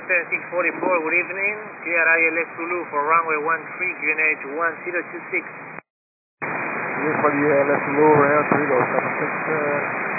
7644, good evening. Clear ILS Zulu for runway 13, QNH 1026. Clear for the ILS Zulu, round 3, low 76.